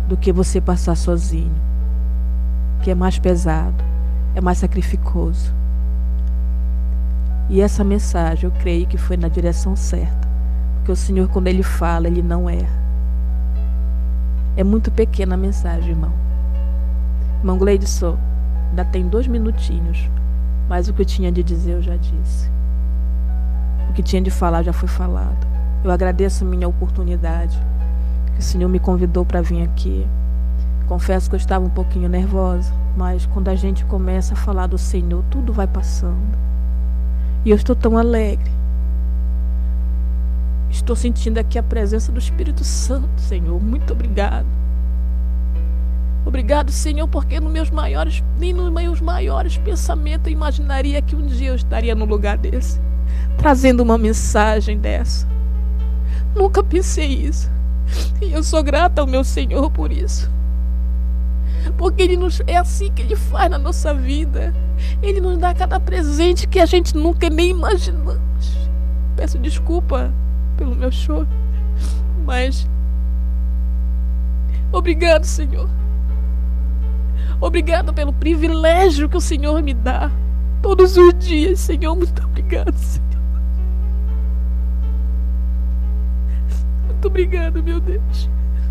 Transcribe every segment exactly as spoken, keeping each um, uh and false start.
do que você passar sozinho, que é mais pesado, é mais sacrificoso. E essa mensagem eu creio que foi na direção certa, porque o Senhor, quando Ele fala, Ele não erra. É muito pequena a mensagem, irmão. Irmão Gleidson, ainda tem dois minutinhos, mas o que eu tinha de dizer eu já disse. O que tinha de falar já foi falado. Eu agradeço a minha oportunidade, que o Senhor me convidou para vir aqui. Confesso que eu estava um pouquinho nervosa, mas quando a gente começa a falar do Senhor, tudo vai passando. E eu estou tão alegre. Estou sentindo aqui a presença do Espírito Santo, Senhor. Muito obrigado. Obrigado, Senhor, porque nos meus maiores, nem nos meus maiores pensamentos eu imaginaria que um dia eu estaria no lugar desse, trazendo uma mensagem dessa. Nunca pensei isso. E eu sou grata ao meu Senhor por isso. Porque Ele nos, é assim que Ele faz na nossa vida. Ele nos dá cada presente que a gente nunca nem imaginamos. Peço desculpa pelo meu choro, mas obrigado, Senhor. Obrigado pelo privilégio que o Senhor me dá todos os dias, Senhor. Muito obrigado, Senhor. Muito obrigado, meu Deus.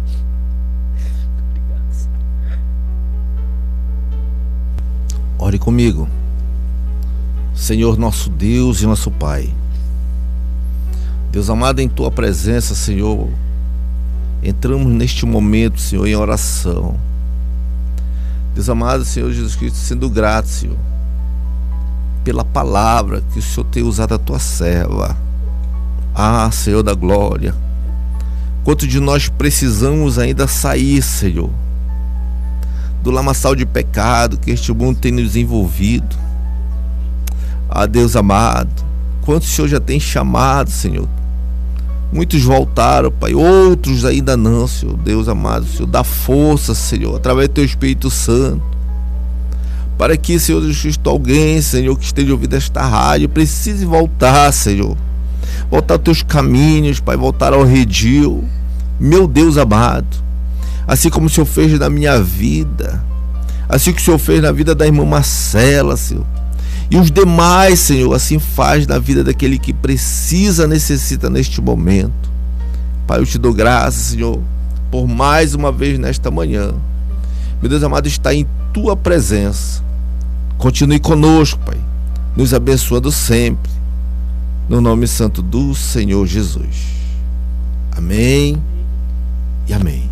Ore comigo. Senhor, nosso Deus e nosso Pai, Deus amado, em Tua presença, Senhor, entramos neste momento, Senhor, em oração. Deus amado, Senhor Jesus Cristo, sendo grato, Senhor, pela palavra que o Senhor tem usado a Tua serva. Ah, Senhor da glória, quanto de nós precisamos ainda sair, Senhor, do lamaçal de pecado que este mundo tem nos envolvido. Ah, Deus amado, quantos o Senhor já tem chamado, Senhor. Muitos voltaram, Pai, outros ainda não, Senhor. Deus amado, Senhor, dá força, Senhor, através do Teu Espírito Santo, para que, Senhor Jesus Cristo, alguém, Senhor, que esteja ouvindo esta rádio, precise voltar, Senhor, voltar aos Teus caminhos, Pai, voltar ao redil. Meu Deus amado, assim como o Senhor fez na minha vida, assim que o Senhor fez na vida da irmã Marcela, Senhor, e os demais, Senhor, assim faz na vida daquele que precisa, necessita neste momento. Pai, eu te dou graças, Senhor, por mais uma vez nesta manhã. Meu Deus amado, está em Tua presença. Continue conosco, Pai, nos abençoando sempre, no nome santo do Senhor Jesus. Amém e amém.